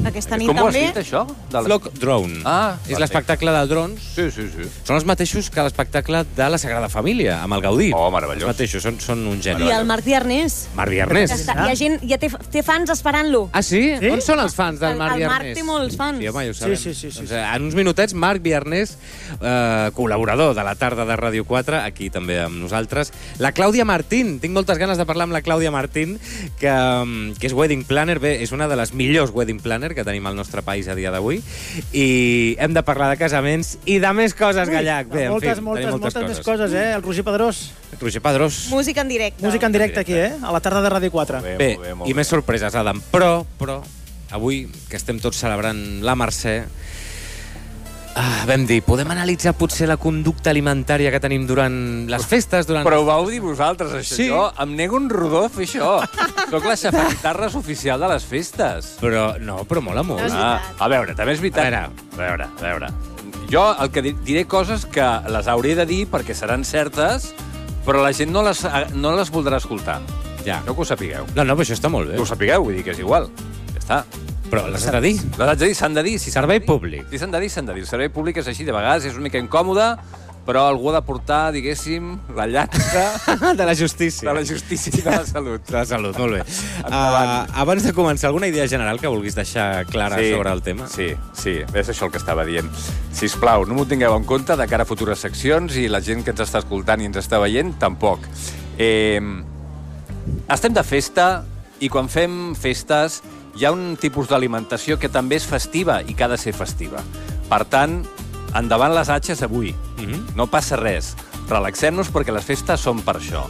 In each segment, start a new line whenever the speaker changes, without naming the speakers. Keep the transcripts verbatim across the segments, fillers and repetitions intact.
aquesta nit
Com ho has
també.
dit, això? De les-
Flock Drone.
Ah,
és l'espectacle de drons.
Sí, sí, sí.
Són els mateixos que l'espectacle de la Sagrada Família, amb el Gaudí.
Oh, meravellós.
Els mateixos, són, són un geni.
I el Marc Viernes.
Marc Viernes.
Que està, hi ha gent, ja té, té fans esperant-lo.
Ah, sí?
Sí?
On són els fans del
El-
Marc
el
Viernes?
Marc té molts fans.
Sí, home, ja ho sabem.
Sí, sí, sí, sí.
Doncs, eh, en uns minutets, Marc Viernes, eh, col·laborador de la tarda de Ràdio quatre, aquí també amb nosaltres. La Clàudia Martín. Tinc moltes ganes de parlar amb la Clàudia Martín, que, mm, que és wedding planner. Bé, és una de les millors wedding planner que tenim al nostre país a dia d'avui. I hem de parlar de casaments i de més coses, Gallac. Bé, en
moltes,
fi,
moltes,
tenim
moltes,
moltes
més
coses.
coses, eh? El Roger Pedrós.
Roger Pedrós.
Música en directe.
Música en directe aquí, eh? A la tarda de Ràdio quatre.
Bé,
Bé,
molt bé, molt
i
bé.
més sorpreses, Adam. Però, però, avui, que estem tots celebrant la Mercè, ah, vam dir, podem analitzar potser la conducta alimentària que tenim durant les festes, durant...
Però ho vau dir vosaltres, això.
Sí.
Jo em nego un rodó a fer això. Soc la xafaguitarres oficial de les festes.
Però, no, però mola molt.
No és
Ah, a veure, també és veritat.
A veure.
a veure, a veure. Jo el que di- diré coses que les hauré de dir perquè seran certes, però la gent no les, no les voldrà escoltar.
Ja.
No que ho sapigueu.
No, no, però això està molt bé.
Que ho sapigueu, vull dir que és igual. Ja està.
Però les has de dir.
Les haig de dir, s'han de dir. Si s'han
Servei
de dir.
públic.
Si s'han de dir, s'han de dir. El servei públic és així, de vegades és una mica incòmode, però algú ha de portar, diguéssim, la llança
De la justícia.
de la justícia i de la salut.
De la salut, molt bé.
Endavant.
Uh, abans de començar, alguna idea general que vulguis deixar clara sobre el tema?
Sí, sí, és això el que estava dient. Sisplau, no m'ho tingueu en compte de cara a futures seccions i la gent que ens està escoltant i ens està veient, tampoc. Eh, estem de festa i quan fem festes hi ha un tipus d'alimentació que també és festiva i que ha de ser festiva. Per tant, endavant les atxes avui.
Mhm.
No passa res. Relaxem-nos perquè les festes són per això.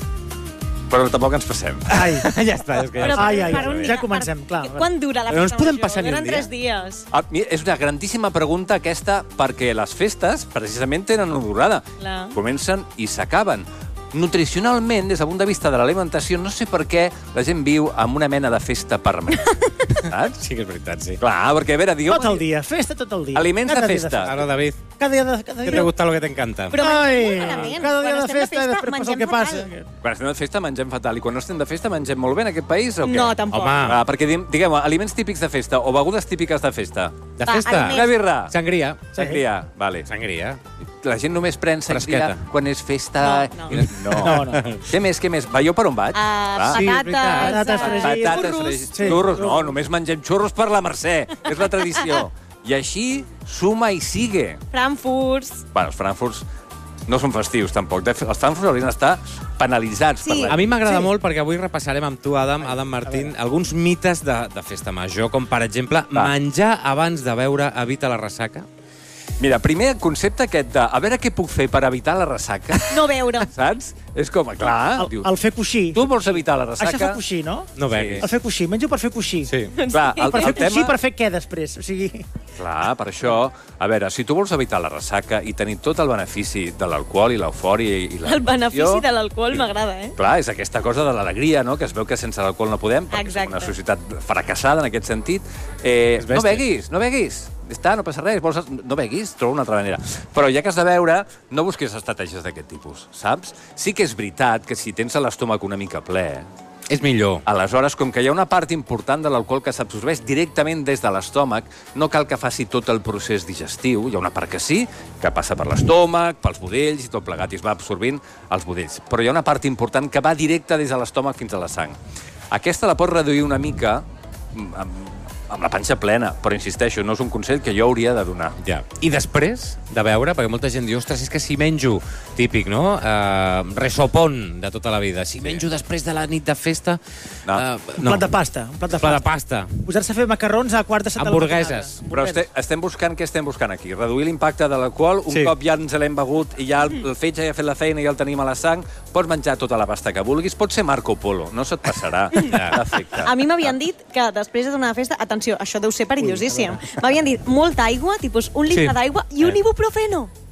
Però tampoc ens passem.
Ai,
ja està, és que ja
Però,
està.
Ai, ai,
per un
ja
dia-
comencem,
per-
clar.
Quan dura la
Però no ens
festa
podem
major?
passar ni un
Duren
dia?
tres dies.
Ah, mira, és una grandíssima pregunta aquesta perquè les festes precisament tenen una durada.
Clar.
Comencen i s'acaben. Nutricionalment, des del punt de vista de l'alimentació, no sé per què la gent viu amb una mena de festa permanent. Saps?
Sí que és veritat, sí.
Clar, perquè, a veure, digueu...
Tot el dia, festa tot el dia.
Aliments de
Cada dia
festa.
Ara, David,
Cada dia de, cada
¿qué
dia.
te gusta lo que te encanta?
Però
Ai,
mengem malament.
cada dia
Quan
de
estem
festa i després passa el
mengem
que passa.
fatal.
Quan estem de festa mengem fatal i quan no estem de festa mengem molt bé en aquest país o què?
No, tampoc.
Home.
Ah, perquè, di- diguem, aliments típics de festa o begudes típiques de festa.
De
Va,
festa?
aliments.
Una birra.
Sangria.
Sangria. Vale.
Sangria.
La gent només pren sangria
Fresqueta.
quan és festa...
No, no.
i no.
No, no.
Què més, què més? Va, jo per on vaig?
Uh,
Va.
Sí, és
patates,
veritat.
Patates
uh,
fregides.
Patates
xurros.
fregides.
Sí.
Xurros, no, només mengem xurros per la Mercè. És la tradició. I així suma i sigue.
Frankfurts.
Bueno, els Frankfurts no són festius, tampoc. De fet, els Frankfurts haurien d'estar penalitzats.
Sí.
Per
A
la...
mi m'agrada
Sí.
molt perquè avui repassarem amb tu, Adam, Adam Martín, alguns mites de, de festa major, com per exemple,
Va.
menjar abans de beure evita la ressaca.
Mira, primer concepte aquest de a veure què puc fer per evitar la ressaca,
No beure.
saps? És com, clar,
El,
dius,
el fer coixí.
tu vols evitar la
Això
ressaca...
fa coixí, no?
No beguis.
El fer coixí. Menjo per fer coixí.
Sí.
Clar, el,
Per fer
el
coixí,
tema...
per fer què després? O sigui...
Clar, per això, a veure, si tu vols evitar la ressaca i tenir tot el benefici de l'alcohol i l'eufòria i la
El benefici
emoció,
de l'alcohol m'agrada, eh?
clar, és aquesta cosa de l'alegria, no?, que es veu que sense l'alcohol no podem, perquè som
Exacte.
una societat fracassada en aquest sentit. Eh,
És
no
bèstia.
beguis, no beguis. Està, no passa res, vols... no beguis, troba una altra manera. Però ja que has de beure, no busquis estratègies d'aquest tipus, saps? Sí que és veritat que si tens l'estómac una mica ple,
És millor.
aleshores, com que hi ha una part important de l'alcohol que s'absorbeix directament des de l'estómac, no cal que faci tot el procés digestiu. Hi ha una part que sí, que passa per l'estómac, pels budells i tot plegat, i es va absorbint els budells. Però hi ha una part important que va directa des de l'estómac fins a la sang. Aquesta la pots reduir una mica amb, amb la panxa plena, però insisteixo, no és un consell que jo hauria de donar.
Ja. I després de beure, perquè molta gent diu, ostres, és que si menjo, típic, no? Uh, resopon de tota la vida. Si menjo després de la nit de festa...
No.
Uh,
Un plat de pasta. Un plat de
Plat de
pasta.
pasta.
Posar-se a fer macarrons a quart de set de la
Hamburgueses.
matinada.
Però este, estem buscant què estem buscant aquí? Reduir l'impacte de l'alcohol, un
Sí.
cop ja ens l'hem begut i ja el, el fetge ja ha fet la feina i ja el tenim a la sang, pots menjar tota la pasta que vulguis, pot ser Marco Polo, no se't passarà l'efecte.
A mi m'havien dit que després d'una festa... Atenció, això deu ser perillosíssim. M'havien dit molta aigua, tipus un litre
Sí.
d'aigua i un
Eh.
ibuprofeno.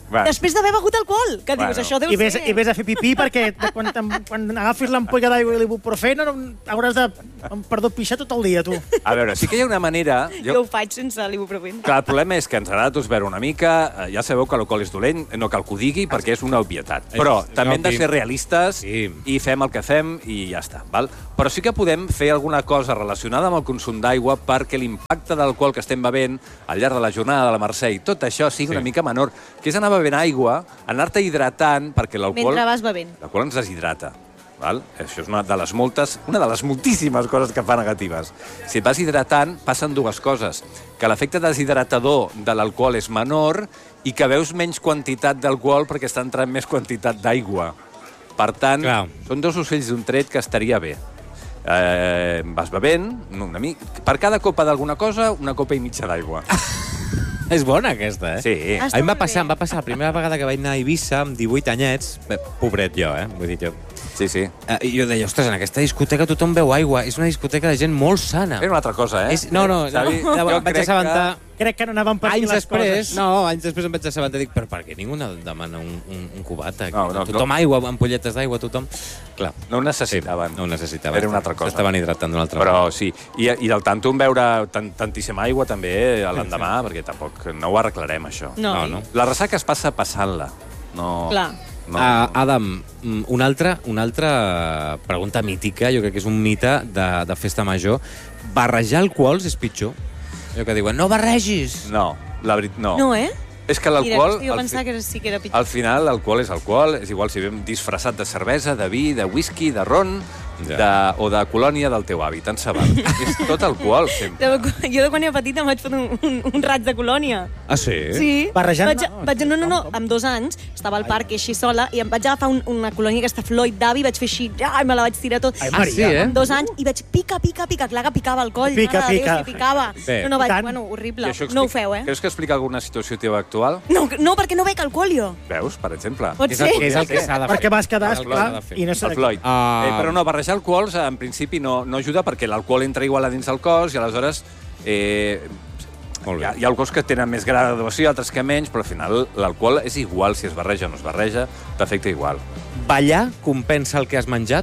Va.
Després d'haver begut alcohol. Que
Bueno.
dius, això deu
I ves,
ser...
I ves a fer pipí perquè de quan, quan agafis l'ampolla d'aigua i l'ibuprofeno hauràs de, perdó, pixar tot el dia, tu.
A veure, sí que hi ha una manera...
Jo ho faig sense l'ibuprofeno.
Clar, el problema és que ens agrada tots veure una mica... eh, Ja sabeu que l'alcohol és dolent, no cal que ho digui, perquè és una obvietat. Però
És
també hem de
obvi.
ser realistes
Sí.
i fem el que fem i ja està. Val? Però sí que podem fer alguna cosa relacionada amb el consum d'aigua perquè l'impacte d'alcohol que estem bevent al llarg de la jornada de la Mercè i tot això sigui
Sí.
una mica menor, que és anar bevent aigua, anar-te hidratant, perquè l'alcohol...
Mentre vas bevent.
L'alcohol ens deshidrata. Val? Això és una de les moltes, una de les moltíssimes coses que fa negatives. Si et vas hidratant, passen dues coses. Que l'efecte deshidratador de l'alcohol és menor i que veus menys quantitat d'alcohol perquè està entrant més quantitat d'aigua. Per tant,
Clar.
són dos ocells d'un tret que estaria bé. Eh, vas bevent, una mica, per cada copa d'alguna cosa, una copa i mitja d'aigua.
És bona, aquesta, eh?
Sí.
Ah,
A mi em va
molt
passar,
bé.
em va passar la primera vegada que vaig anar a Eivissa amb divuit anyets, bé, pobret jo, eh? Vull dir jo.
Sí, sí.
Eh, I jo deia, ostres, en aquesta discoteca tothom beu aigua. És una discoteca de gent molt sana.
És una altra cosa, eh?
És, no, no,
Xavi,
no,
jo
vaig
crec
assabentar...
Crec que no anaven per aquí
Anys
les
després,
coses.
no, anys després em vaig assabentar i dic, però per què ningú no demana un, un, un cubat? Aquí?
No, no,
tothom
no.
aigua, ampolletes d'aigua, tothom... Clar,
No ho necessitaven.
no ho necessitaven.
Era una altra cosa.
S'estaven hidratant d'una altra
Però sí, i, i del tanto en beure tant, tantíssima aigua també a l'endemà, perquè tampoc no ho arreglarem, això.
No,
No, no.
La ressaca es passa passant-la. No,
Clar.
no,
Uh, Adam, mm, una altra, una altra pregunta mítica, jo crec que és un mite de, de festa major. Barrejar alcohols és pitjor? Allò que diuen, no barregis!
no, la veritat, no.
No, eh?
És que
Mira,
l'alcohol...
jo
al
pensava
fi-
que sí que era pitjor.
Al final, l'alcohol és alcohol, és igual si vam disfressat de cervesa, de vi, de whisky, de ron,
Ja.
de, o de colònia del teu avi, tant se val. És tot alcohol, sempre.
De- Jo de quan era petita em vaig fotre un, un, un raig de colònia.
Ah, sí?
Sí.
Barrejant?
Vaig, vaig, no, no, no, amb dos anys estava al parc així sola i em vaig agafar un, una colònia aquesta Floyd d'avi i vaig fer així, ai, me la vaig tirar tot.
Ai,
Ah, sí, eh?
Amb dos anys i vaig pica, pica, pica, clar que picava el coll.
Pica,
mare de Déu,
pica.
si picava.
Bé.
No, no, vaig,
I tant.
bueno, horrible.
I això
No ho
explica-
feu, eh?
Creus que explica alguna situació teva actual?
No, no, perquè no bec alcohol, jo.
Veus, per exemple?
Pot
És
ser?
el, és el que s'ha de fer.
Perquè vas quedar,
És el que
esclar,
s'ha de fer.
i no sé...
El Floyd.
Ah.
Eh, però no, barrejar alcohols en principi no, no ajuda perquè l'alcohol entra igual a dins del cos i aleshores eh,
Molt
hi, ha,
bé.
hi ha alcohols que tenen més graduació, altres que menys, però al final l'alcohol és igual si es barreja o no es barreja, t'afecta igual.
Ballar compensa el que has menjat?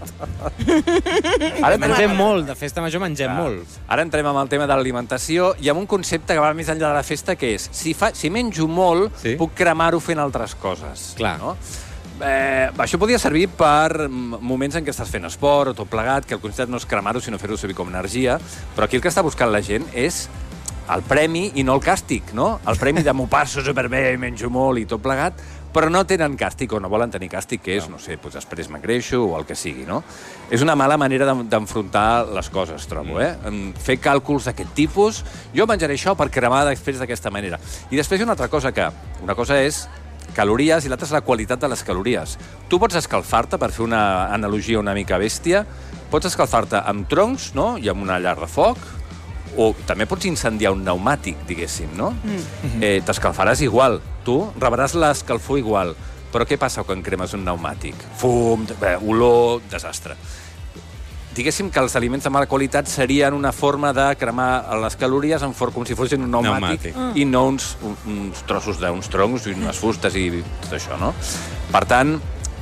Ara
Mengem molt, de festa major mengem
Ah,
molt.
Ara entrem amb el tema de l'alimentació i amb un concepte que va més enllà de la festa, que és, si, fa, si menjo molt,
Sí.
puc cremar-ho fent altres coses.
Clar.
No? Eh, això podria servir per mm, moments en què estàs fent esport o tot plegat, que el concepte no és cremar-ho, sinó fer-ho servir com energia, però aquí el que està buscant la gent és el premi i no el càstig, no? El premi de m'ho passo superbé, menjo molt i tot plegat, però no tenen càstig o no volen tenir càstig, que és, no sé, doncs després m'engreixo o el que sigui, no? És una mala manera d'en- d'enfrontar les coses, trobo, eh? En fer càlculs d'aquest tipus, jo menjaré això per cremar després d'aquesta manera. I després hi ha una altra cosa que, una cosa és calories i l'altra és la qualitat de les calories. Tu pots escalfar-te, per fer una analogia una mica bèstia, pots escalfar-te amb troncs, no?, i amb una llar de foc, o també pots incendiar un pneumàtic, diguéssim, no? Mm. Eh, T'escalfaràs igual, tu rebràs l'escalfor igual, però què passa quan cremes un pneumàtic? Fum, bé, olor, desastre. Diguéssim que els aliments de mala qualitat serien una forma de cremar les calories en for com si fossin un pneumàtic,
Pneumàtic.
i no uns, uns trossos d'uns troncs i unes fustes i tot això, no? Per tant,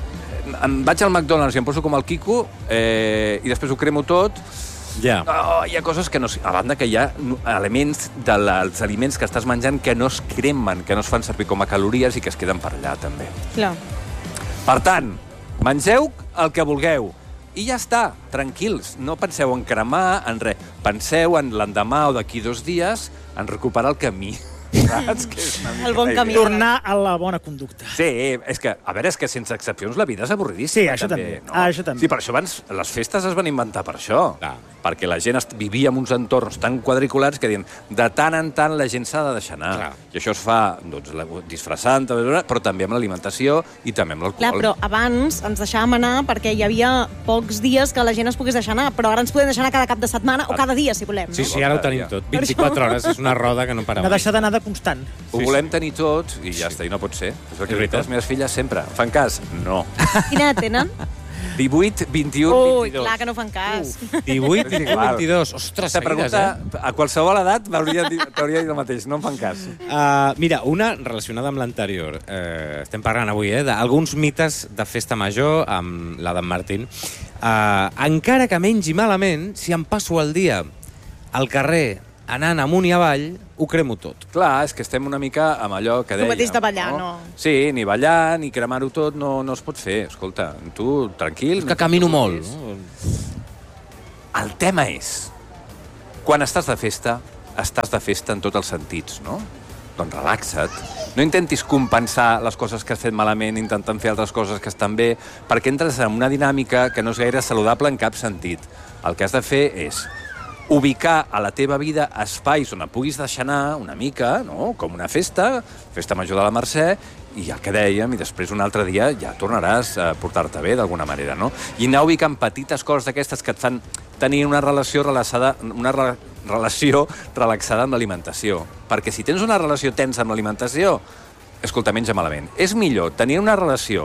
em vaig al McDonald's i em poso com el Quico eh, i després ho cremo tot.
Ja.
Oh, hi ha coses que no... A banda que hi ha elements dels aliments que estàs menjant que no es cremen, que no es fan servir com a calories i que es queden per allà, també.
Clar.
Per tant, mengeu el que vulgueu. I ja està, tranquils. No penseu en cremar, en res. Penseu en l'endemà o d'aquí dos dies en recuperar el camí. Saps? Que és una mica
El bon
la
camí.
idea.
Tornar a la bona conducta.
Sí, és que, a veure, és que sense excepcions la vida és avorridíssima.
Sí, això també. Ah, això també.
Sí, per això abans les festes es van inventar per això.
Clar.
Perquè la gent est- vivia en uns entorns tan quadriculats que diuen de tant en tant la gent s'ha de deixar anar.
Clar.
I això es fa doncs, la- disfressant, però també amb l'alimentació i també amb l'alcohol.
Clar, però abans ens deixàvem anar perquè hi havia pocs dies que la gent es pogués deixar anar, però ara ens podem deixar anar cada cap de setmana o cada dia, si volem. No?
Sí, sí, ara ho tenim tot. vint-i-quatre hores, és una roda que no para
No
mai.
deixar d'anar de constant.
Ho
Sí,
volem tenir tot i ja està, i no pot ser. És el que
És veritat.
les meves filles sempre. Fan cas? No.
Quina edat tenen?
divuit, vint-i-un,
Ui,
vint-i-dos.
clar que no fan cas.
divuit,
És
vint-i-un,
igual.
vint-i-dos. Ostres,
Aquesta
seguides,
pregunta,
eh?
a qualsevol edat, m'hauria dit- t'hauria dit el mateix. No em fan cas.
Uh, mira, una relacionada amb l'anterior. Uh, estem parlant avui eh, d'alguns mites de festa major amb l'Adam Martín. Uh, encara que mengi malament, si em passo el dia al carrer anant amunt i avall, ho cremo tot.
Clar, és que estem una mica amb allò que
Tu
dèiem.
mateix de ballar, no?
Sí, ni ballar, ni cremar-ho tot, no, no es pot fer. Escolta, tu, tranquil...
És que camino molt. No?
El tema és, quan estàs de festa, estàs de festa en tots els sentits, no? Doncs relaxa't. No intentis compensar les coses que has fet malament intentant fer altres coses que estan bé, perquè entres en una dinàmica que no és gaire saludable en cap sentit. El que has de fer és ubicar a la teva vida espais on et puguis deixar anar una mica, no? Com una festa, festa major de la Mercè, i ja que dèiem, i després un altre dia ja tornaràs a portar-te bé d'alguna manera, no? I anar ubicant petites coses d'aquestes que et fan tenir una relació relaxada, una re relació relaxada amb l'alimentació. Perquè si tens una relació tensa amb l'alimentació, escolta, menja malament. És millor tenir una relació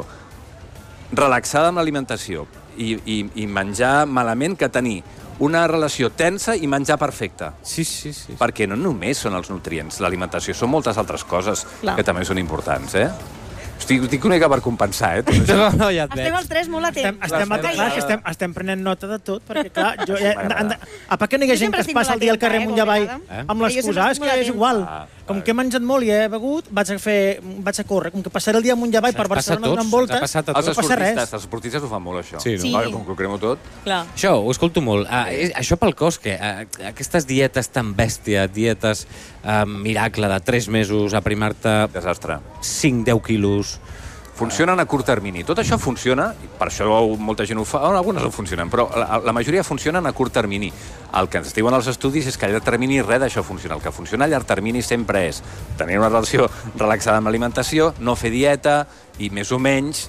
relaxada amb l'alimentació i, i, i menjar malament que tenir una relació tensa i menjar perfecte.
Sí, sí, sí.
Perquè no només són els nutrients, l'alimentació, són moltes altres coses
Clar.
que també són importants, eh? Estic, estic una mica per compensar, eh? Tot això.
No, no, ja et
Estem
veig.
els tres molt
Estem,
atents.
estem,
Clar,
clar, que estem, estem prenent nota de tot, perquè, clar, jo... Ja,
M'agrada.
han de, apa que no hi ha
Jo
gent
sempre
que es
estic
passa el
molt
dia al carrer
atenta,
amunt i avall
eh,
eh?
amb
Jo
l'excusa,
sempre
és
estic
que
molt
és igual.
Ah,
Com
vale.
que he menjat molt i he begut, vaig a, fer, vaig a córrer. Com que passaré el dia amunt i avall per
Ens passa a
Barcelona
tots,
donant
ens ha
voltes,
passat a
Els
no passa res.
esportistes, els esportistes ho fan molt, això.
Sí, no?
Sí.
Vale, com que ho cremo tot.
Clar.
Això, ho escolto molt. Ah, és, això pel cos, què? Ah, aquestes dietes tan bèstia, dietes ah, miracle de tres mesos, aprimar-te
Desastre.
cinc deu quilos...
Funcionen a curt termini. Tot això funciona, i per això molta gent ho fa, bueno, algunes no funcionen, però la, la majoria funcionen a curt termini. El que ens diuen els estudis és que a llarg termini res d'això funciona. El que funciona a llarg termini sempre és tenir una relació relaxada amb l'alimentació, no fer dieta i més o menys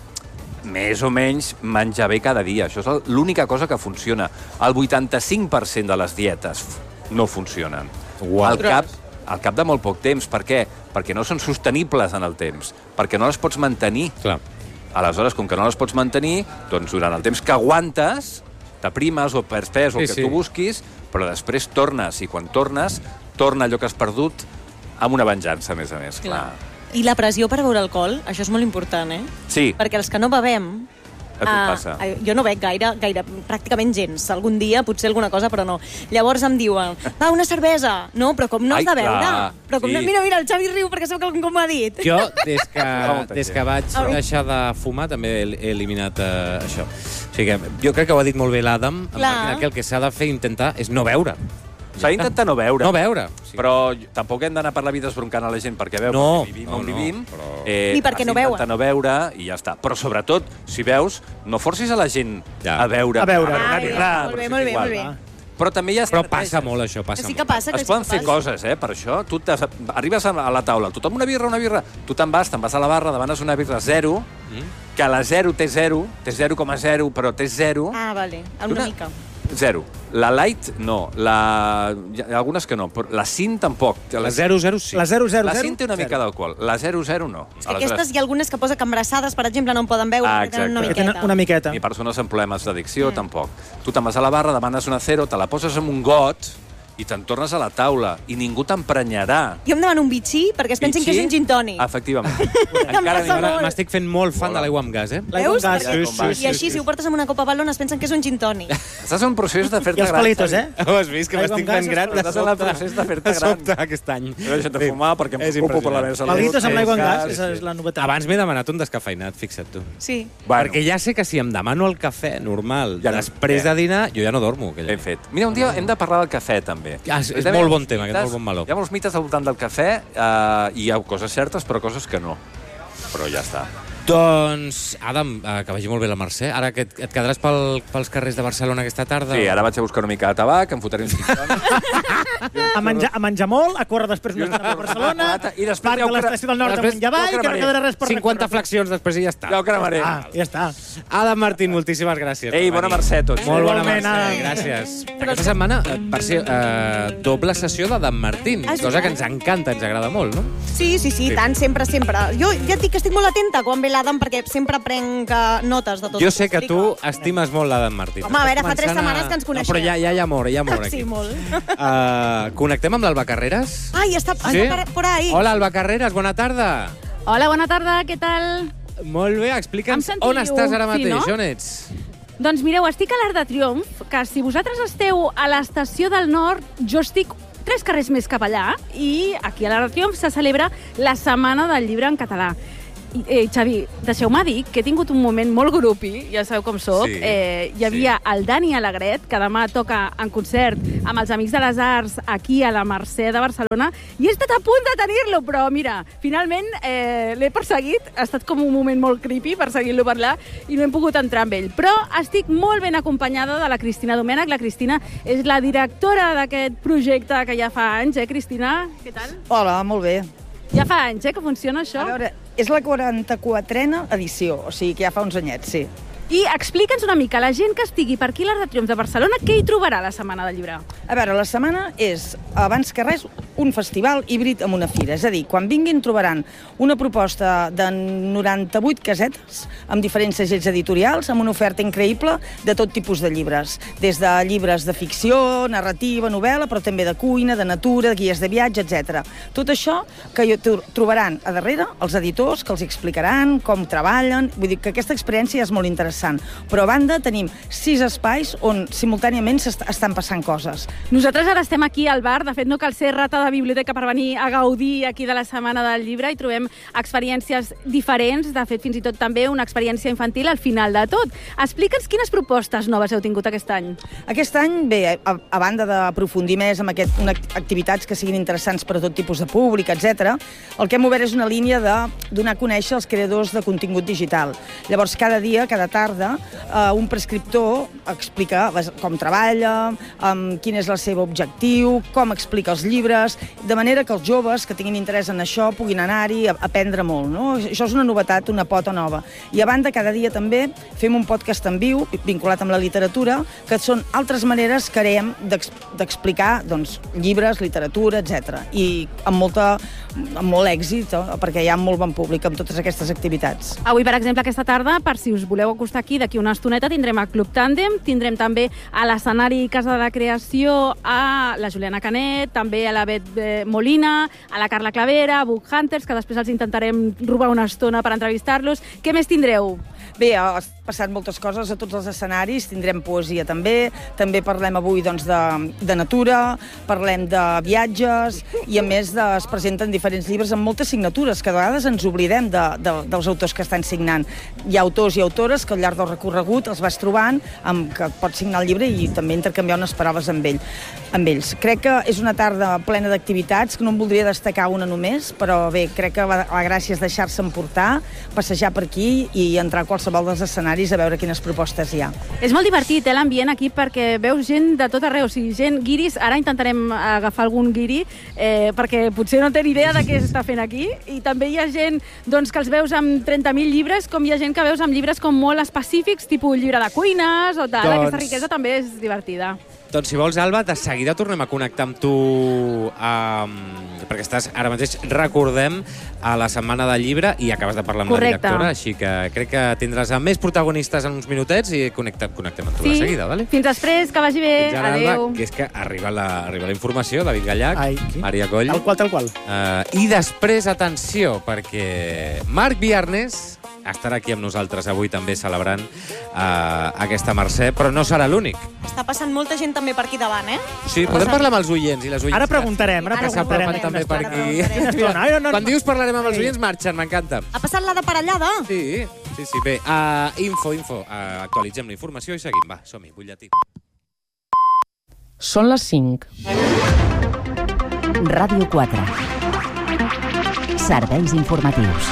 més o menys menjar bé cada dia. Això és l'única cosa que funciona. El vuitanta-cinc per cent de les dietes no funcionen.
Uau.
Al cap, al cap de molt poc temps. Per què? Perquè no són sostenibles en el temps. Perquè no les pots mantenir.
Clar.
Aleshores, com que no les pots mantenir, doncs durant el temps que aguantes, t'aprimes o perds pes o el
Sí,
que
sí.
tu busquis, però després tornes. I quan tornes, torna allò que has perdut amb una venjança, a més a més. Clar.
I la pressió per beure alcohol, això és molt important, eh?
Sí,
Perquè els que no bevem...
a tu et
ah,
passa.
ah, jo no bec gaire, gaire, pràcticament gens. Algun dia, potser alguna cosa, però no. Llavors em diuen, va, una cervesa. No, però com no has
Ai,
de beure?
clar,
Però com
sí.
no... Mira, mira, el Xavi riu perquè sap que com m'ho ha dit.
Jo, des que,
molta
des
gent.
que vaig
Au.
deixar de fumar, també he, he eliminat eh, això. O sigui que jo crec que ho ha dit molt bé l'Adam, amb
Clar.
Màquina, que el que s'ha de fer, intentar, és no beure.
S'ha d'intentar no beure.
No beure. Sí.
Però tampoc hem d'anar per la vida esbroncant a la gent perquè veu,
No,
perquè vivim
no,
on
no,
vivim.
però-
Eh,
Ni perquè
has
no
d'intentar
beuen.
no beure i ja està. Però sobretot, si veus, no forcis a la gent
Ja.
a beure.
A beure.
una
Ai,
birra,
molt
però
bé,
és
molt bé,
igual.
molt bé.
Però també hi ha
Però
estratègies.
passa molt, això, passa
Que sí
molt.
que passa, que
Es
sí
poden
que
fer
passa.
coses, eh, per això. Tu arribes a la taula, tothom una birra, una birra. Tu te'n vas, te'n vas a la barra, demanes una birra zero,
Mm.
que la zero té zero, té zero coma zero, però té zero.
Ah, vale, una
Una-
mica.
Zero. La light, no. La... Hi ha algunes que no. Però la cinc, tampoc.
La zero zero sí.
La zero zero
La
zero.
cinc té una mica d'alcohol. La zero zero no.
És que aquestes hi ha algunes que posa que embarassades, per exemple, no en poden beure,
Ah,
perquè tenen una
exacte.
Que
miqueta.
tenen una miqueta.
Ni persones amb problemes d'addicció, mm. tampoc. Tu te'n vas a la barra, demanes una zero, te la poses en un got i te'n tornes a la taula i ningú t'emprenyarà.
Jo em demano un bitxí perquè es pensin que és un gin tònic.
Efectivament.
Em passa
millor.
molt.
M'estic fent molt fan de l'aigua amb gas, eh?
L'aigua
Veus?
amb gas.
Perquè-
Sí, sí, sí,
I així, si ho portes amb una copa balona, es pensen que és un gin tònic.
Estàs en un procés de fer-te
I els
gran.
palitos,
Xavi.
eh?
Ho has vist, que
Aigua
m'estic
amb
fent
gas,
gran de
estàs en el
sobte.
procés de fer-te
De sobte,
gran.
aquest any.
He deixat de fumar perquè em
És
preocupo per la meva salut.
Palitos amb l'aigua amb gas,
Sí,
esa
sí.
és la novetat.
Abans m'he demanat un descafeinat, fixa't tu.
Sí.
Bueno,
Perquè ja sé que si em demano el cafè normal
Ja no-
després
eh.
de dinar, jo ja no dormo. Aquella.
ben fet. Mira, un dia hem de parlar del cafè, també.
Ah, és- és
Hi ha
molt bon
molts
tema, aquest,
mites-
molt bon meló.
Hi ha molts mites al voltant del cafè eh, i hi ha coses certes, però coses que no. Però ja està.
Doncs, Adam, eh, que vagi molt bé la Mercè. Ara que et, et quedaràs pel, pels carrers de Barcelona aquesta tarda?
Sí, ara vaig a buscar una mica de tabac, em fotré un cinquanta.
A menjar, a menjar molt, a córrer després una estona a Barcelona,
I després
parc
ja ho
de l'estació del Nord
després
amunt i avall,
ja ho
que no
cremaré.
quedarà res per
cinquanta
recórrer.
flexions després i ja està.
Ja ho cremaré.
Ah, ja està.
Adam Martín, moltíssimes gràcies.
Ei,
per
bona
venir.
Mercè a tots.
Molt bona
Igualment,
Mercè,
Adam.
gràcies. Aquesta setmana, eh, per ser eh, doble sessió d'Adam Martín,
Ah, és
cosa que
veritat?
ens encanta, ens agrada molt, no?
Sí, sí, sí, tant, sempre, sempre. Jo ja et dic que estic molt atenta quan ve la l'Adam perquè sempre prenc uh, notes de tot.
Jo sé que tu estimes molt l'Adam Martín.
Home, a veure, fa tres setmanes que ens coneixem.
No, però ja, ja hi ha amor, hi ha amor aquí.
Sí, molt.
Uh, connectem amb l'Alba Carreras?
Ai, està
Sí?
por ahí.
Hola, Alba Carreras, bona tarda.
Hola, bona tarda, què tal?
Molt bé, explica'ns on estàs ara mateix, sí, no? On ets?
Doncs mireu, estic a l'Arc de Triomf, que si vosaltres esteu a l'estació del Nord, jo estic tres carrers més cap allà, i aquí a l'Arc de Triomf se celebra la Setmana del Llibre en català. I, eh, Xavi, deixeu-me dir que he tingut un moment molt grupi, ja sabeu com soc.
Sí,
eh, hi havia sí. el Dani Alegret, que demà toca en concert amb els Amics de les Arts aquí a la Mercè de Barcelona, i he estat a punt de tenir-lo, però mira, finalment eh, l'he perseguit, ha estat com un moment molt creepy perseguint-lo per allà, i no hem pogut entrar amb ell. Però estic molt ben acompanyada de la Cristina Domènech. La Cristina és la directora d'aquest projecte que ja fa anys, eh, Cristina? Què tal?
Hola, molt bé.
Ja fa anys, eh, que funciona això?
A veure, és la quaranta-quatrena edició, o sigui que ja fa uns anyets, sí.
I explica'ns una mica, la gent que estigui per aquí a l'Arc de Triomf de Barcelona, què hi trobarà la Setmana del Llibre?
A veure, la setmana és, abans que res, un festival híbrid amb una fira. És a dir, quan vinguin trobaran una proposta de noranta-vuit casetes amb diferents segells editorials, amb una oferta increïble de tot tipus de llibres. Des de llibres de ficció, narrativa, novel·la, però també de cuina, de natura, de guies de viatge, etcètera. Tot això que trobaran a darrere els editors, que els explicaran com treballen. Vull dir que aquesta experiència és molt interessant. Però a banda tenim sis espais on simultàniament estan passant coses.
Nosaltres ara estem aquí al bar, de fet no cal ser rata de biblioteca per venir a gaudir aquí de la Setmana del Llibre, i trobem experiències diferents, de fet fins i tot també una experiència infantil al final de tot. Explica'ns quines propostes noves heu tingut aquest any.
Aquest any, bé, a, a banda d'aprofundir més en aquest, una, activitats que siguin interessants per a tot tipus de públic, etcètera, el que hem obert és una línia de donar a conèixer els creadors de contingut digital. Llavors, cada dia, cada tarda, Uh, un prescriptor explica com treballa, um, quin és el seu objectiu, com explica els llibres, de manera que els joves que tinguin interès en això puguin anar-hi a aprendre molt, no? Això és una novetat, una pota nova. I a banda, cada dia també fem un podcast en viu, vinculat amb la literatura, que són altres maneres que creem d'explicar doncs, llibres, literatura, etcètera. I amb, molta, amb molt èxit, eh? Perquè hi ha molt bon públic amb totes aquestes activitats.
Avui, per exemple, aquesta tarda, per si us voleu acostar aquí, d'aquí una estoneta, tindrem a Club Tàndem, tindrem també a l'escenari Casa de la Creació a la Juliana Canet, també a la Bet Molina, a la Carla Clavera, a Book Hunters, que després els intentarem robar una estona per entrevistar-los. Què més tindreu?
Bé, ha passat moltes coses a tots els escenaris, tindrem poesia també, també parlem avui doncs, de, de natura, parlem de viatges, i a més de, es presenten diferents llibres amb moltes signatures, que a vegades ens oblidem de, de, dels autors que estan signant. Hi ha autors i autores que al llarg del recorregut els vas trobant, amb, que pots signar el llibre i també intercanviar unes paraules amb, ell, amb ells. Crec que és una tarda plena d'activitats, que no em voldria destacar una només, però bé, crec que la, la gràcia és deixar-se emportar, passejar per aquí i entrar a qualsevol dels escenaris a veure quines propostes hi ha.
És molt divertit, eh, l'ambient aquí, perquè veus gent de tot arreu, o sigui, gent guiris. Ara intentarem agafar algun guiri, eh, perquè potser no té ni idea de què s'està fent aquí, i també hi ha gent doncs, que els veus amb trenta mil llibres, com hi ha gent que veus amb llibres com molt específics, tipus llibre de cuines o tal. Doncs... Aquesta riquesa també és divertida.
Doncs si vols, Alba, de seguida tornem a connectar amb tu, um, perquè estàs ara mateix, recordem, a la Setmana del Llibre i acabes de parlar amb
Correcte.
La directora, així que crec que tindràs a més protagonistes en uns minutets i connectem, connectem amb tu
sí.
de seguida, vale?
Fins després, que vagi bé.
Fins ara,
adéu.
Alba, que és que arriba la, arriba la informació, David Gallac,
Ai,
Maria Coll.
Tal qual, tal qual.
Uh, I després, atenció, perquè Marc Viarnes estarà aquí amb nosaltres avui també celebrant uh, aquesta Mercè, però no serà l'únic.
Està passant molta gent també per aquí davant, eh?
Sí, podem parlar amb els oients i les oients.
Ara preguntarem, ara
que
preguntarem.
s'apropen també per aquí.
Quina estona? Ai, no, no,
Quan
no.
dius parlarem amb els oients, marxen, m'encanta.
Ha passat la de parellada?
Sí, sí, sí, bé. Uh, info, info. Uh, actualitzem la informació i seguim. Va, som-hi, butlletí.
Són les cinc. Ràdio quatre. Serveis informatius.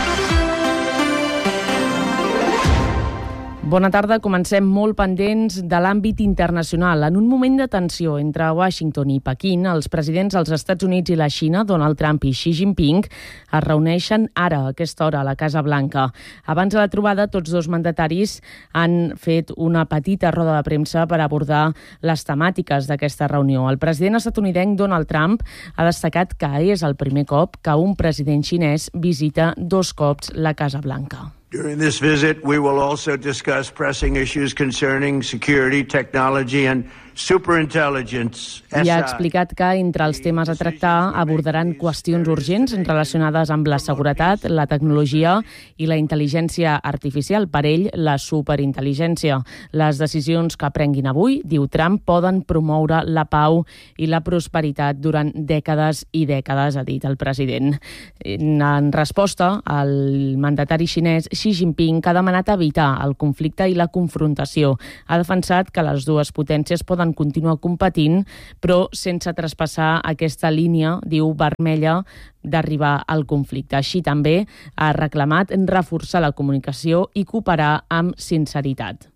Bona tarda. Comencem molt pendents de l'àmbit internacional. En un moment de tensió entre Washington i Pequín, els presidents dels Estats Units i la Xina, Donald Trump i Xi Jinping, es reuneixen ara, a aquesta hora, a la Casa Blanca. Abans de la trobada, tots dos mandataris han fet una petita roda de premsa per abordar les temàtiques d'aquesta reunió. El president estatunidenc Donald Trump ha destacat que és el primer cop que un president xinès visita dos cops la Casa Blanca.
During this visit, we will also discuss pressing issues concerning security, technology and superintelligence.
I ha explicat que entre els temes a tractar abordaran qüestions urgents relacionades amb la seguretat, la tecnologia i la intel·ligència artificial. Per ell, la superintel·ligència. Les decisions que prenguin avui, diu Trump, poden promoure la pau i la prosperitat durant dècades i dècades, ha dit el president. En resposta, el mandatari xinès Xi Jinping ha demanat evitar el conflicte i la confrontació. Ha defensat que les dues potències poden continuar competint, però sense traspassar aquesta línia, diu, vermella, d'arribar al conflicte. Així també ha reclamat reforçar la comunicació i cooperar amb sinceritat.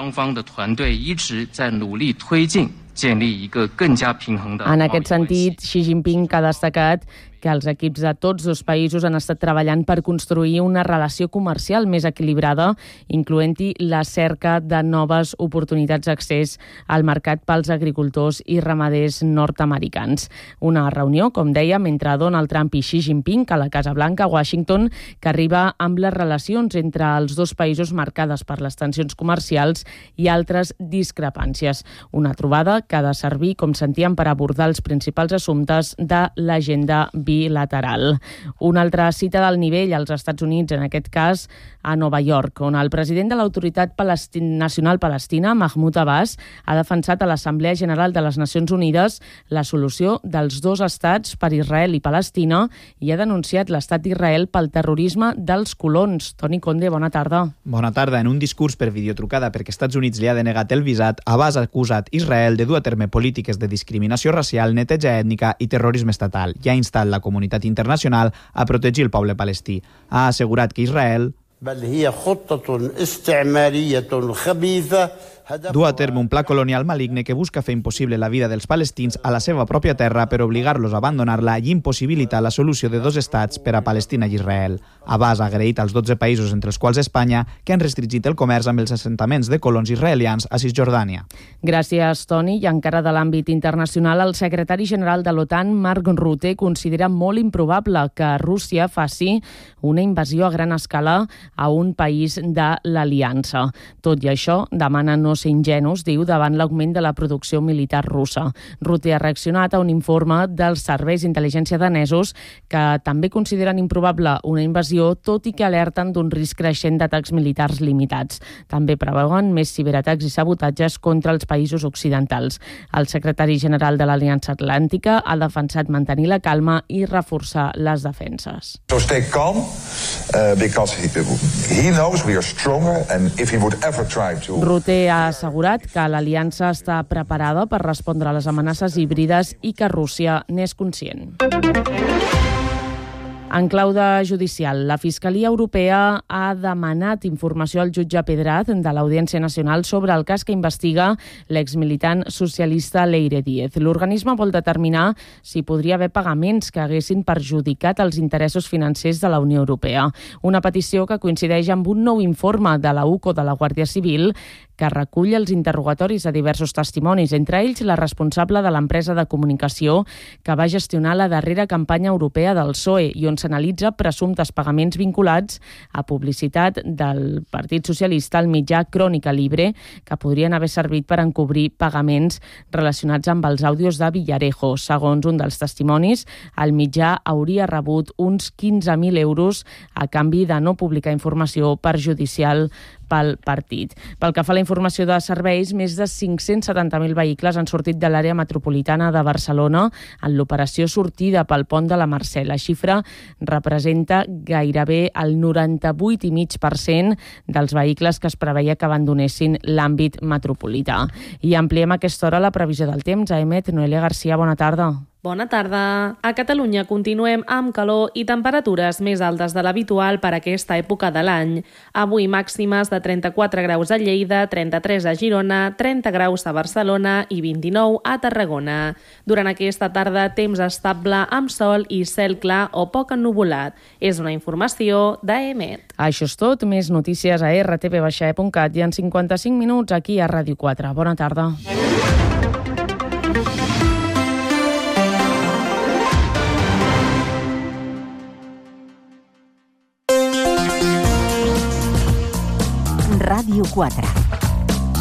En aquest sentit, Xi Jinping ha destacat que els equips de tots dos països han estat treballant per construir una relació comercial més equilibrada, incloent-hi la cerca de noves oportunitats d'accés al mercat pels agricultors i ramaders nord-americans. Una reunió, com dèiem, entre Donald Trump i Xi Jinping a la Casa Blanca, a Washington, que arriba amb les relacions entre els dos països marcades per les tensions comercials i altres discrepàncies. Una trobada que ha de servir, com sentíem, per abordar els principals assumptes de l'agenda bilateral. Una altra cita del nivell als Estats Units, en aquest cas a Nova York, on el president de l'Autoritat Palestin- Nacional Palestina, Mahmoud Abbas, ha defensat a l'Assemblea General de les Nacions Unides la solució dels dos estats per Israel i Palestina i ha denunciat l'estat d'Israel pel terrorisme dels colons. Toni Conde, bona tarda.
Bona tarda. En un discurs per videotrucada perquè Estats Units li ha denegat el visat, Abbas ha acusat Israel de dur a terme polítiques de discriminació racial, neteja ètnica i terrorisme estatal i ha instat la comunitat internacional a protegir el poble palestí. Ha assegurat que Israel du a terme un pla colonial maligne que busca fer impossible la vida dels palestins a la seva pròpia terra per obligar-los a abandonar-la i impossibilitar la solució de dos estats per a Palestina i Israel. Abbas ha agraït als dotze països, entre els quals Espanya, que han restringit el comerç amb els assentaments de colons israelians a Cisjordània.
Gràcies, Toni. I encara de l'àmbit internacional, el secretari general de l'OTAN, Mark Rutte, considera molt improbable que Rússia faci una invasió a gran escala a un país de l'aliança. Tot i això, demana no ser ingenus, diu, davant l'augment de la producció militar russa. Rutte ha reaccionat a un informe dels serveis d'intel·ligència danesos que també consideren improbable una invasió, tot i que alerten d'un risc creixent d'atacs militars limitats. També preveuen més ciberatacs i sabotatges contra els països occidentals. El secretari general de l'Aliança Atlàntica ha defensat mantenir la calma i reforçar les defenses.
So stay calm, uh, because he, he knows we are stronger and if he would ever try to...
Rutte ha assegurat que l'aliança està preparada per respondre a les amenaces híbrides i que Rússia n'és conscient. En clau de judicial, la Fiscalia Europea ha demanat informació al jutge Pedraz de l'Audiència Nacional sobre el cas que investiga l'exmilitant socialista Leire Díez. L'organisme vol determinar si podria haver pagaments que haguessin perjudicat els interessos financers de la Unió Europea. Una petició que coincideix amb un nou informe de la U C O de la Guàrdia Civil que recull els interrogatoris de diversos testimonis, entre ells la responsable de l'empresa de comunicació que va gestionar la darrera campanya europea del P S O E i on s'analitza presumptes pagaments vinculats a publicitat del Partit Socialista al mitjà Crònica Libre, que podrien haver servit per encobrir pagaments relacionats amb els àudios de Villarejo. Segons un dels testimonis, el mitjà hauria rebut uns quinze mil euros a canvi de no publicar informació perjudicial pel partit. Pel que fa a la informació de serveis, més de cinc-cents setanta mil vehicles han sortit de l'àrea metropolitana de Barcelona en l'operació sortida pel pont de la Mercè. La xifra representa gairebé el noranta-vuit coma cinc per cent dels vehicles que es preveia que abandonessin l'àmbit metropolità. I ampliem a aquesta hora la previsió del temps. A Emet, Noelia Garcia, bona tarda.
Bona tarda. A Catalunya continuem amb calor i temperatures més altes de l'habitual per a aquesta època de l'any. Avui màximes de trenta-quatre graus a Lleida, trenta-tres a Girona, trenta graus a Barcelona i vint-i-nou a Tarragona. Durant aquesta tarda, temps estable amb sol i cel clar o poc ennuvolat. És una informació d'Emet.
Això és tot. Més notícies a erre te ve baixa e punt cat i en cinquanta-cinc minuts aquí a Ràdio quatre. Bona tarda.
Ràdio quatre.